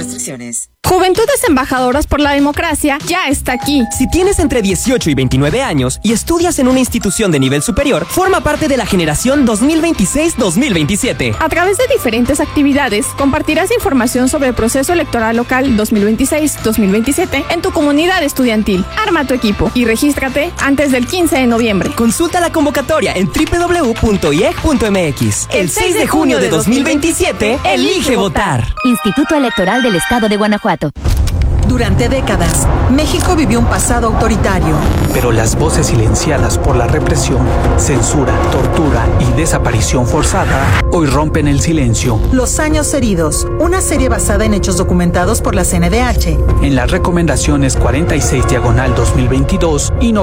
restricciones. Juventudes Embajadoras por la Democracia ya está aquí. Si tienes entre 18 y 29 años y estudias en una institución de nivel superior, forma parte de la generación 2026-2027. A través de diferentes actividades, compartirás información sobre el proceso electoral local 2026-2027 en tu comunidad estudiantil. Arma tu equipo y regístrate antes del 15 de noviembre. Consulta la convocatoria en www.ieg.mx. El 6 de junio de 2027, elige votar. Instituto Electoral del Estado de Guanajuato. Durante décadas, México vivió un pasado autoritario. Pero las voces silenciadas por la represión, censura, tortura y desaparición forzada hoy rompen el silencio. Los años heridos, una serie basada en hechos documentados por la CNDH. En las recomendaciones 46/2022 y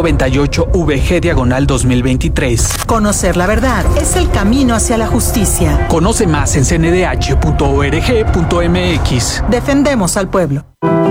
98VG/2023. Conocer la verdad es el camino hacia la justicia. Conoce más en cndh.org.mx. Defendemos al pueblo.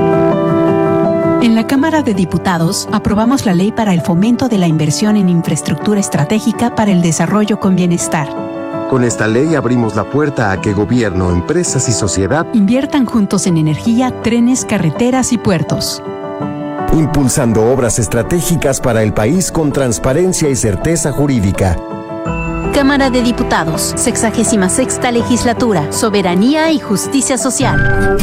En la Cámara de Diputados aprobamos la ley para el fomento de la inversión en infraestructura estratégica para el desarrollo con bienestar. Con esta ley abrimos la puerta a que gobierno, empresas y sociedad inviertan juntos en energía, trenes, carreteras y puertos. Impulsando obras estratégicas para el país con transparencia y certeza jurídica. Cámara de Diputados, 66ª Legislatura, Soberanía y Justicia Social.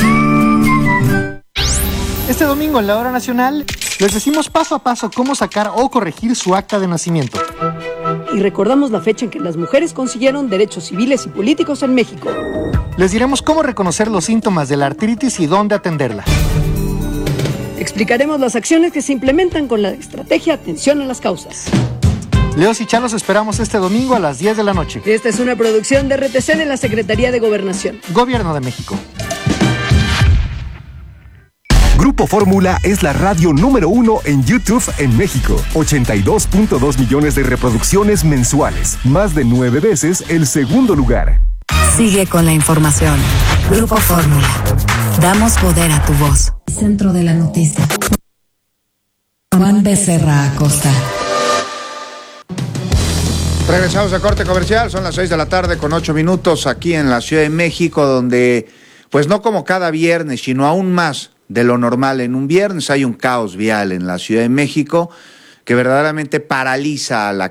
Este domingo en la Hora Nacional les decimos paso a paso cómo sacar o corregir su acta de nacimiento. Y recordamos la fecha en que las mujeres consiguieron derechos civiles y políticos en México. Les diremos cómo reconocer los síntomas de la artritis y dónde atenderla. Explicaremos las acciones que se implementan con la estrategia Atención a las Causas. Leos y Chalos esperamos este domingo a las 10 de la noche. Esta es una producción de RTC de la Secretaría de Gobernación. Gobierno de México. Grupo Fórmula es la radio número 1 en YouTube en México. 82.2 millones de reproducciones mensuales. Más de 9 veces el segundo lugar. Sigue con la información. Grupo Fórmula. Damos poder a tu voz. Centro de la noticia. Juan Becerra Acosta. Regresamos a corte comercial, son las 6 de la tarde con 8 minutos aquí en la Ciudad de México, donde, pues no como cada viernes, sino aún más de lo normal en un viernes, hay un caos vial en la Ciudad de México que verdaderamente paraliza a la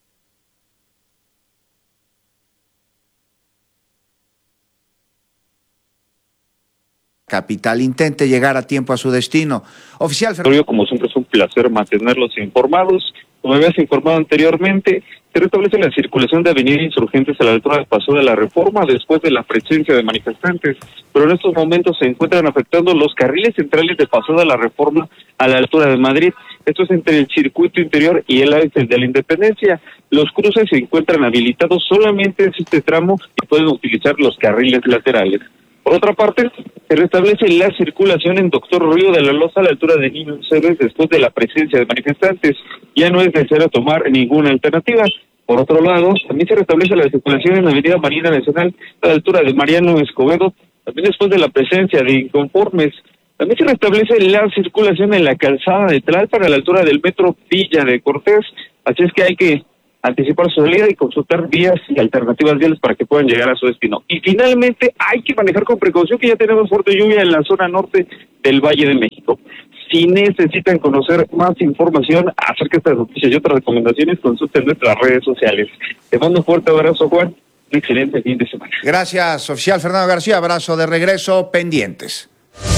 capital. Intente llegar a tiempo a su destino. Oficial Fernando. Como siempre es un placer mantenerlos informados. Como habías informado anteriormente, se restablece la circulación de Avenida Insurgentes a la altura del Paso de la Reforma después de la presencia de manifestantes, pero en estos momentos se encuentran afectando los carriles centrales de Paso de la Reforma a la altura de Madrid. Esto es entre el circuito interior y el Ángel de la Independencia. Los cruces se encuentran habilitados solamente en este tramo y pueden utilizar los carriles laterales. Por otra parte, se restablece la circulación en Doctor Río de la Loza a la altura de Niños Héroes después de la presencia de manifestantes. Ya no es necesario tomar ninguna alternativa. Por otro lado, también se restablece la circulación en la Avenida Marina Nacional a la altura de Mariano Escobedo, también después de la presencia de inconformes. También se restablece la circulación en la calzada de Tlalpan a la altura del metro Villa de Cortés. Así es que hay que anticipar su salida y consultar vías y alternativas viales para que puedan llegar a su destino. Y finalmente hay que manejar con precaución que ya tenemos fuerte lluvia en la zona norte del Valle de México. Si necesitan conocer más información acerca de estas noticias y otras recomendaciones, consulten nuestras redes sociales. Te mando un fuerte abrazo, Juan. Un excelente fin de semana. Gracias, oficial Fernando García. Abrazo de regreso, pendientes.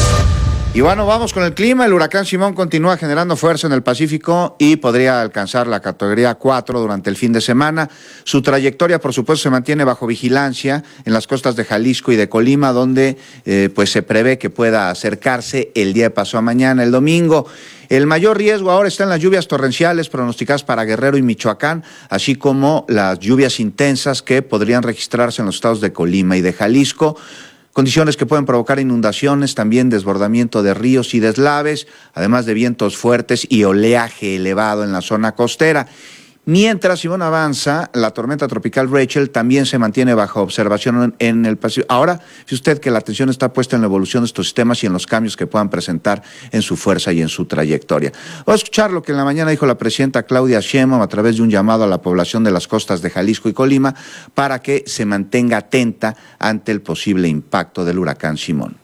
Y bueno, vamos con el clima. El huracán Simón continúa generando fuerza en el Pacífico y podría alcanzar la categoría 4 durante el fin de semana. Su trayectoria, por supuesto, se mantiene bajo vigilancia en las costas de Jalisco y de Colima, donde pues se prevé que pueda acercarse el día de pasado mañana, el domingo. El mayor riesgo ahora está en las lluvias torrenciales pronosticadas para Guerrero y Michoacán, así como las lluvias intensas que podrían registrarse en los estados de Colima y de Jalisco. Condiciones que pueden provocar inundaciones, también desbordamiento de ríos y deslaves, además de vientos fuertes y oleaje elevado en la zona costera. Mientras Simón avanza, la tormenta tropical Rachel también se mantiene bajo observación en el Pacífico. Ahora, fíjese usted que la atención está puesta en la evolución de estos sistemas y en los cambios que puedan presentar en su fuerza y en su trayectoria. Vamos a escuchar lo que en la mañana dijo la presidenta Claudia Sheinbaum a través de un llamado a la población de las costas de Jalisco y Colima para que se mantenga atenta ante el posible impacto del huracán Simón.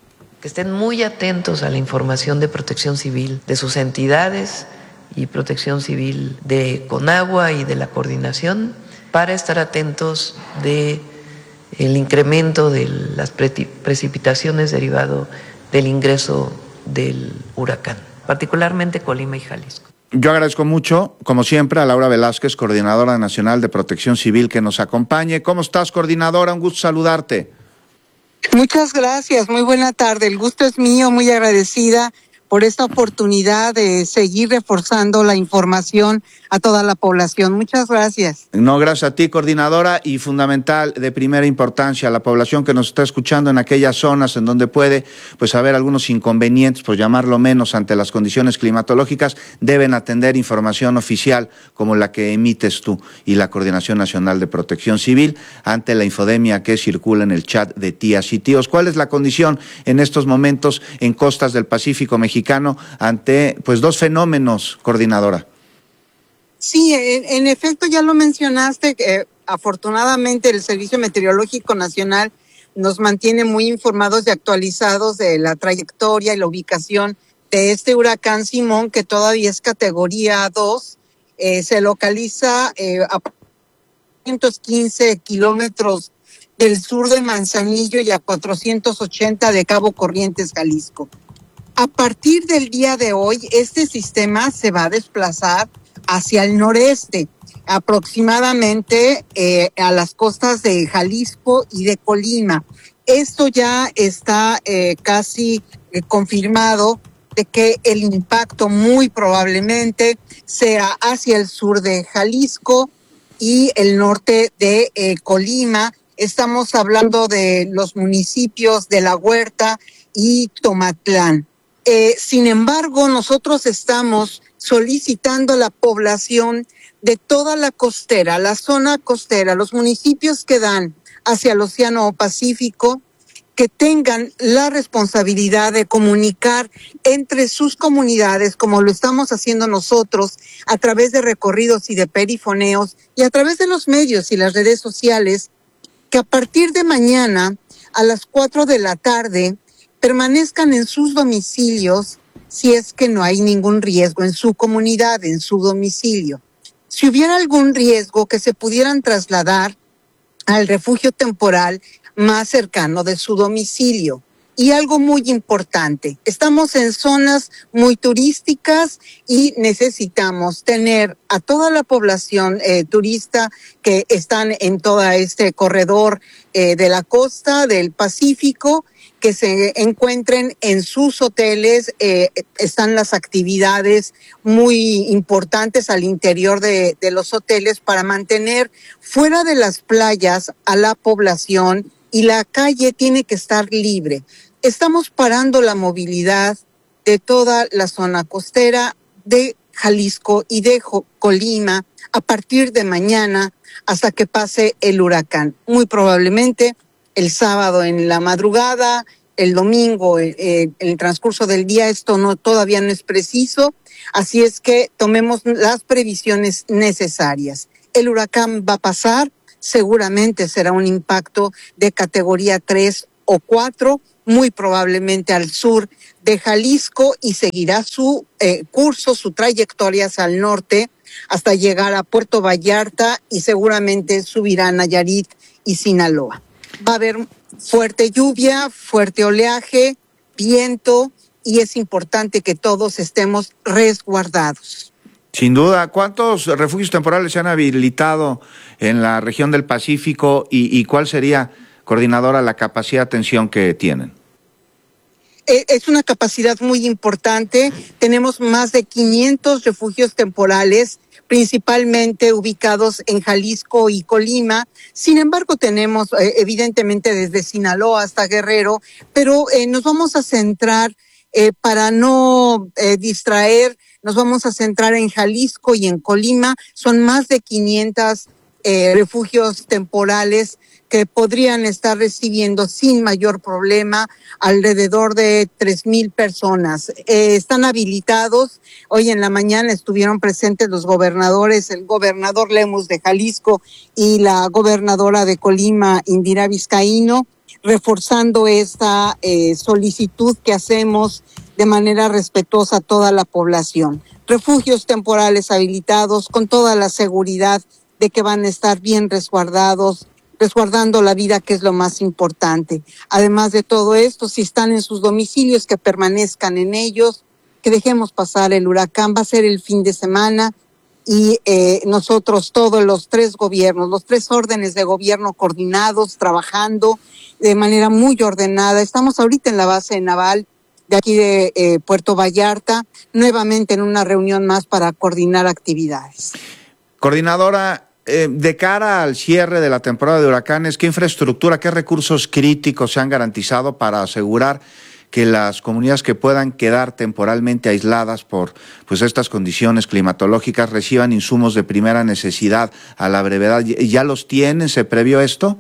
que estén muy atentos a la información de Protección Civil, de sus entidades y Protección Civil de Conagua y de la coordinación, para estar atentos de el incremento de las precipitaciones derivado del ingreso del huracán, particularmente Colima y Jalisco. Yo agradezco mucho, como siempre, a Laura Velázquez, Coordinadora Nacional de Protección Civil, que nos acompañe. ¿Cómo estás, coordinadora? Un gusto saludarte. Muchas gracias, muy buena tarde. El gusto es mío, muy agradecida por esta oportunidad de seguir reforzando la información a toda la población. Muchas gracias. No, gracias a ti, coordinadora, y fundamental, de primera importancia, a la población que nos está escuchando en aquellas zonas en donde puede pues haber algunos inconvenientes, por llamarlo menos, ante las condiciones climatológicas, deben atender información oficial como la que emites tú y la Coordinación Nacional de Protección Civil ante la infodemia que circula en el chat de tías y tíos. ¿Cuál es la condición en estos momentos en costas del Pacífico mexicano ante pues dos fenómenos, coordinadora? Sí, en efecto ya lo mencionaste, afortunadamente el Servicio Meteorológico Nacional nos mantiene muy informados y actualizados de la trayectoria y la ubicación de este huracán Simón, que todavía es categoría 2, se localiza a 115 kilómetros del sur de Manzanillo y a 480 de Cabo Corrientes, Jalisco. A partir del día de hoy, este sistema se va a desplazar hacia el noreste, aproximadamente a las costas de Jalisco y de Colima. Esto ya está casi confirmado de que el impacto muy probablemente sea hacia el sur de Jalisco y el norte de Colima. Estamos hablando de los municipios de La Huerta y Tomatlán. Sin embargo, nosotros estamos solicitando a la población de toda la costera, la zona costera, los municipios que dan hacia el Océano Pacífico, que tengan la responsabilidad de comunicar entre sus comunidades, como lo estamos haciendo nosotros, a través de recorridos y de perifoneos, y a través de los medios y las redes sociales, que a partir de mañana, a las 4 de la tarde, permanezcan en sus domicilios si es que no hay ningún riesgo en su comunidad, en su domicilio. Si hubiera algún riesgo, que se pudieran trasladar al refugio temporal más cercano de su domicilio. Y algo muy importante, estamos en zonas muy turísticas y necesitamos tener a toda la población turista que están en todo este corredor de la costa del Pacífico, que se encuentren en sus hoteles. Están las actividades muy importantes al interior de los hoteles para mantener fuera de las playas a la población, y la calle tiene que estar libre. Estamos parando la movilidad de toda la zona costera de Jalisco y de Colima a partir de mañana hasta que pase el huracán. Muy probablemente el sábado en la madrugada, el domingo en el transcurso del día. Esto todavía no es preciso, así es que tomemos las previsiones necesarias. El huracán va a pasar, seguramente será un impacto de categoría 3 o 4, muy probablemente al sur de Jalisco, y seguirá su curso, su trayectoria hacia el norte hasta llegar a Puerto Vallarta, y seguramente subirá a Nayarit y Sinaloa. Va a haber fuerte lluvia, fuerte oleaje, viento, y es importante que todos estemos resguardados. Sin duda. ¿Cuántos refugios temporales se han habilitado en la región del Pacífico y cuál sería, coordinadora, la capacidad de atención que tienen? Es una capacidad muy importante. Tenemos más de 500 refugios temporales, principalmente ubicados en Jalisco y Colima. Sin embargo, tenemos evidentemente desde Sinaloa hasta Guerrero, pero nos vamos a centrar, para no distraer, nos vamos a centrar en Jalisco y en Colima. Son más de 500 refugios temporales que podrían estar recibiendo sin mayor problema alrededor de 3,000 personas. Están habilitados. Hoy en la mañana estuvieron presentes los gobernadores, el gobernador Lemus de Jalisco y la gobernadora de Colima, Indira Vizcaíno, reforzando esta solicitud que hacemos de manera respetuosa a toda la población. Refugios temporales habilitados con toda la seguridad de que van a estar bien resguardados, resguardando la vida, que es lo más importante. Además de todo esto, si están en sus domicilios, que permanezcan en ellos, que dejemos pasar el huracán. Va a ser el fin de semana y nosotros, todos los 3 gobiernos, los 3 órdenes de gobierno coordinados, trabajando de manera muy ordenada. Estamos ahorita en la base naval de aquí de Puerto Vallarta, nuevamente en una reunión más para coordinar actividades. Coordinadora, de cara al cierre de la temporada de huracanes, ¿qué infraestructura, qué recursos críticos se han garantizado para asegurar que las comunidades que puedan quedar temporalmente aisladas por estas condiciones climatológicas reciban insumos de primera necesidad a la brevedad? ¿Ya los tienen? ¿Se previó esto?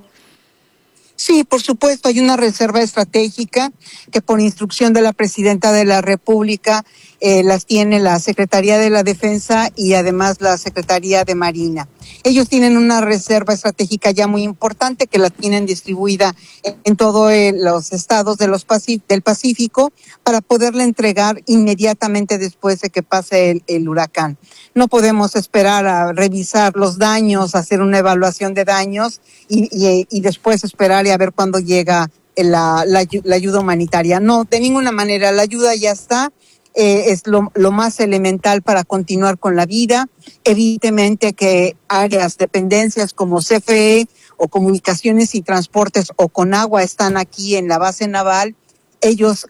Sí, por supuesto, hay una reserva estratégica que por instrucción de la Presidenta de la República las tiene la Secretaría de la Defensa y además la Secretaría de Marina. Ellos tienen una reserva estratégica ya muy importante que la tienen distribuida en todos los estados del Pacífico para poderla entregar inmediatamente después de que pase el huracán. No podemos esperar a revisar los daños, hacer una evaluación de daños y después esperar y a ver cuándo llega la ayuda humanitaria. No, de ninguna manera, la ayuda ya está. Es lo más elemental para continuar con la vida. Evidentemente que áreas, dependencias como CFE o Comunicaciones y Transportes o Conagua están aquí en la base naval. Ellos,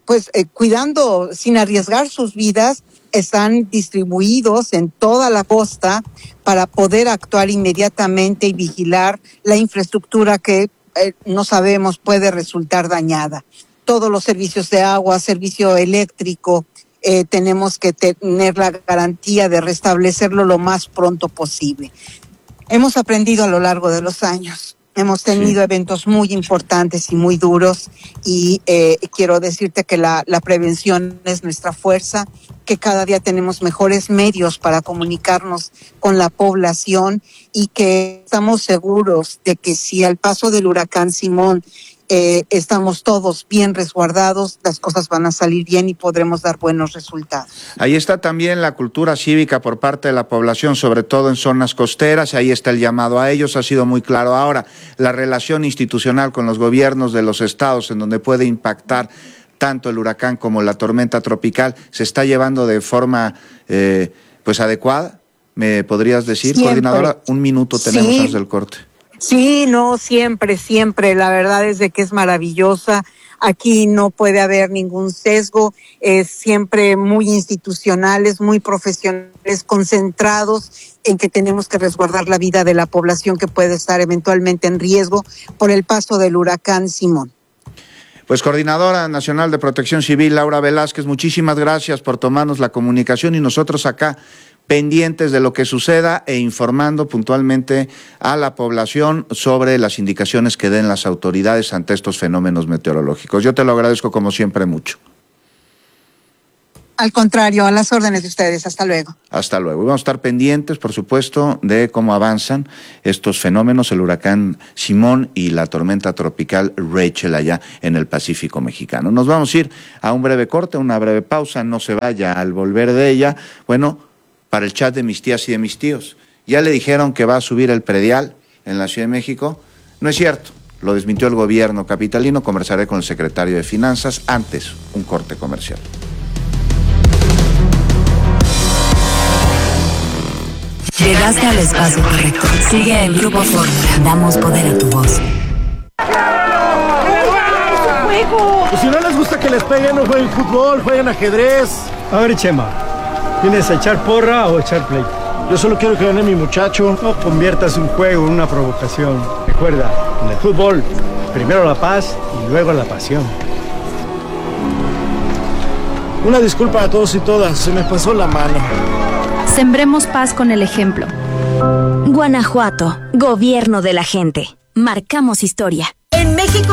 cuidando sin arriesgar sus vidas, están distribuidos en toda la costa para poder actuar inmediatamente y vigilar la infraestructura que no sabemos puede resultar dañada. Todos los servicios de agua, servicio eléctrico, tenemos que tener la garantía de restablecerlo lo más pronto posible. Hemos aprendido a lo largo de los años. Hemos tenido eventos muy importantes y muy duros y quiero decirte que la prevención es nuestra fuerza, que cada día tenemos mejores medios para comunicarnos con la población y que estamos seguros de que si al paso del huracán Simón estamos todos bien resguardados, las cosas van a salir bien y podremos dar buenos resultados. Ahí está también la cultura cívica por parte de la población, sobre todo en zonas costeras, ahí está el llamado a ellos, ha sido muy claro. Ahora, la relación institucional con los gobiernos de los estados en donde puede impactar tanto el huracán como la tormenta tropical, ¿se está llevando de forma adecuada? ¿Me podrías decir, siempre, coordinadora? Un minuto tenemos antes del corte. Sí, no, siempre, la verdad es de que es maravillosa. Aquí no puede haber ningún sesgo, es siempre muy institucionales, muy profesionales, concentrados en que tenemos que resguardar la vida de la población que puede estar eventualmente en riesgo por el paso del huracán Simón. Pues Coordinadora Nacional de Protección Civil, Laura Velázquez, muchísimas gracias por tomarnos la comunicación y nosotros acá pendientes de lo que suceda e informando puntualmente a la población sobre las indicaciones que den las autoridades ante estos fenómenos meteorológicos. Yo te lo agradezco como siempre mucho. Al contrario, a las órdenes de ustedes. Hasta luego. Hasta luego. Y vamos a estar pendientes, por supuesto, de cómo avanzan estos fenómenos, el huracán Simón y la tormenta tropical Rachel allá en el Pacífico mexicano. Nos vamos a ir a un breve corte, una breve pausa. No se vaya al volver de ella. Bueno, para el chat de mis tías y de mis tíos, ya le dijeron que va a subir el predial en la Ciudad de México. No es cierto, lo desmintió el gobierno capitalino. Conversaré con el secretario de Finanzas. Antes, un corte comercial. Llegaste al espacio correcto. Sigue el Grupo Fórmula. Damos poder a tu voz. Pues si no les gusta que les peguen, no jueguen fútbol, jueguen ajedrez. A ver, Chema, ¿vienes a echar porra o echar play? Yo solo quiero que gane mi muchacho. No conviertas un juego en una provocación. Recuerda, en el fútbol, primero la paz y luego la pasión. Una disculpa a todos y todas, se me pasó la mano. Sembremos paz con el ejemplo. Guanajuato, gobierno de la gente. Marcamos historia. En México